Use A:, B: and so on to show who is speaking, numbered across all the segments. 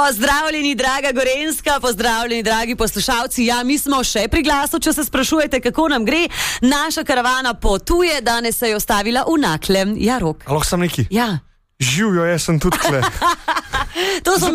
A: Pozdravljeni, draga Gorenjska, pozdravljeni, dragi poslušalci. Ja, mi smo še pri glasu, če se sprašujete, kako nam gre. Naša karavana potuje, danes se je ostavila v Naklem. Ja, Rok.
B: Alo, sem neki?
A: Ja.
B: Živijo, jaz sem tudi tle.
A: To smo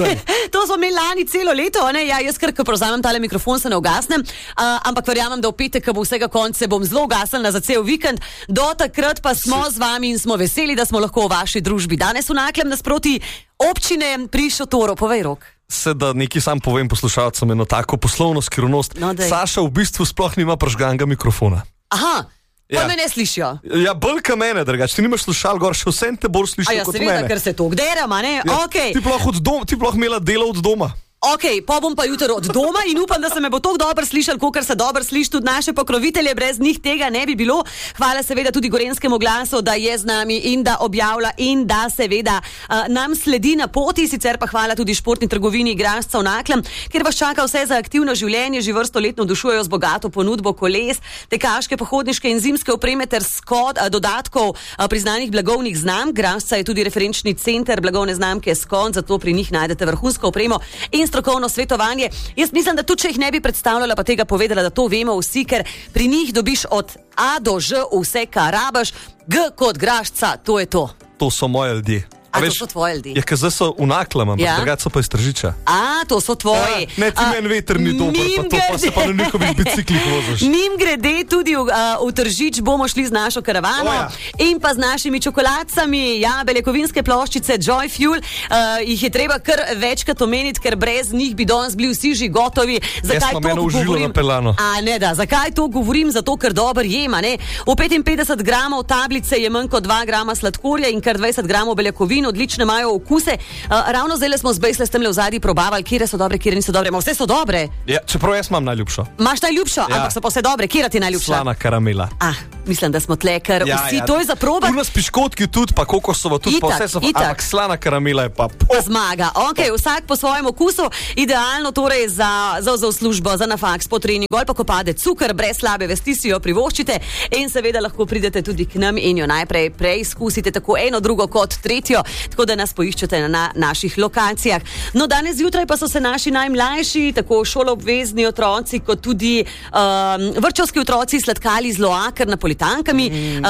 A: imeli lani celo leto, ne? Ja, jaz kar, ko prevzamem tale mikrofon, se ne ugasnem, ampak verjamem, da v petek, ko bo vsega konca, se bom zelo ugasnila za cel vikend. Do takrat pa smo z vami in smo veseli, da smo lahko v vaši družbi. Danes v Naklem nasproti občine pri Šotoru. Povej, Rok.
B: Se da nekaj sam povem poslušalcem, eno tako poslovno skrivnost.
A: No,
B: Saša v bistvu sploh nima prižganega mikrofona.
A: Aha. Pa me ne slišijo.
B: Ja, bolj ka mene, drugače. Ti nimaš slušal gor, še vsem te bolj slišijo kot mene.
A: Ja, seveda, ker se to gderama, ne?
B: Ja,
A: Okay.
B: Ti sploh imela delo od doma.
A: Ok, pa bom pa jutro od doma in upam, da se me bo tako dobro slišal, kakor se dobro sliši tudi naše pokrovitelje, brez njih tega ne bi bilo. Hvala seveda tudi Gorenjskemu glasu, da je z nami in da objavlja in da seveda nam sledi na poti, sicer pa hvala tudi športni trgovini Grašca v Naklem, kjer vas čaka vse za aktivno življenje, že vrsto let navdušujejo z bogato ponudbo koles, tekaške, pohodniške in zimske opreme ter dodatkov priznanih blagovnih znamk. Grašca je tudi referenčni center blagovne znamke Skond, zato pri njih najdete vrhunsko opremo in strokovno svetovanje. Jaz mislim, da tudi če jih ne bi predstavljala, pa tega povedala, da to vemo vsi, ker pri njih dobiš od A do Ž vse, kar rabiš. G kot Grašca, to je to.
B: To so moje ljudje.
A: A to so tvoji ljudje?
B: Ja, ker zdaj so v Naklem, ampak drugače so pa iz Tržiča.
A: A, to so tvoji.
B: Ne, ti meni vetrni dober, pa to pa se pa na njihovih biciklih voziš.
A: Mim grede tudi v Tržič bomo šli z našo karavano in pa z našimi čokoladcami, ja, beljakovinske ploščice Joy Fuel, jih je treba kar večkrat omeniti, ker brez njih bi danes bili vsi že gotovi. Zakaj to govorim? A ne da, zakaj to govorim? Zato, ker dobro jema, ne? V 55 gramov tablice je manj kot 2 grama sladkorja in kar 20 gramov beljakovin, odlične imajo okuse. Ravno zdaj smo z Bejsle s temle v zadnji probavali, kire so dobre, kire niso dobre. Ma vse so dobre.
B: Ja, čeprav jaz imam najljubšo.
A: Imaš najljubšo,
B: ja.
A: Ampak so pa vse dobre. Kira ti najljubša?
B: Slana karamela.
A: Mislim, da smo tle, ker vsi to je za probat.
B: Tu nas piškotki tudi, pa kokosova tudi, pa vse so, ampak slana karamela je pa
A: zmaga. Ok, vsak po svojem okusu, idealno torej za službo, za na faks, po treningu, ali pa ko pade cukor, brez slabe vesti si jo privoščite in seveda lahko pridete tudi k nam in jo najprej preizkusite tako eno, drugo kot tretjo, tako da nas poiščete na naših lokacijah. No, danes zjutraj pa so se naši najmlajši, tako šoloobvezni otroci, kot tudi vrtčevski otroci sladkali z loaker napolitankami.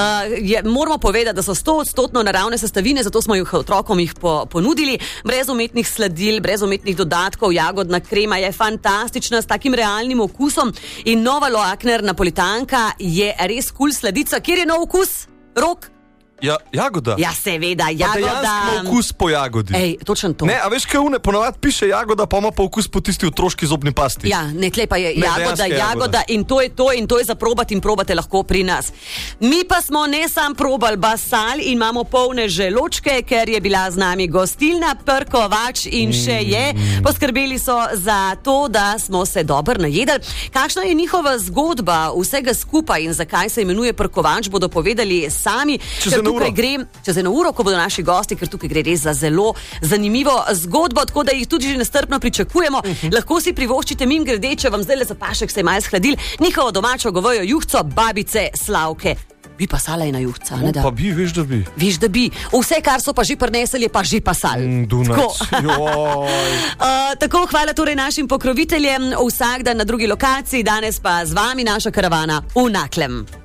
A: Moramo povedati, da so 100% naravne sestavine, zato smo jih otrokom ponudili, brez umetnih sladil, brez umetnih dodatkov. Jagodna krema je fantastična, s takim realnim okusom in nova loakner napolitanka je res kul sladica. Kjer je nov okus? Rok?
B: Ja, jagoda.
A: Ja, seveda, jagoda.
B: Pa dejansko okus po jagodi.
A: Ej, točno to.
B: Ne, a veš, kaj ponovadi piše jagoda, pa ima pa okus po tisti otroški zobni pasti.
A: Ja, ne, tle pa je jagoda in to je to in to je za probati in probate lahko pri nas. Mi pa smo ne sam probali basal in imamo polne želočke, ker je bila z nami gostilna Prkovač in še je. Poskrbeli so za to, da smo se dobro najedli. Kakšna je njihova zgodba vsega skupaj in zakaj se imenuje Prkovač, bodo povedali sami. Tukaj grem čez eno uro, ko bodo naši gosti, ker tukaj gre res za zelo zanimivo zgodbo, tako da jih tudi že nestrpno pričakujemo. Lahko si privoščite mim grede, če vam zdaj le zapašek se je malo shladil, njihovo domačo govejo juhco babice Slavke. Bi pasala ena juhca, ne da?
B: Pa bi, veš da bi.
A: Veš da bi. Vse, kar so pa že prinesli, je pa že pasal. Tako, hvala torej našim pokroviteljem, vsak dan na drugi lokaciji, danes pa z vami naša karavana v Naklem.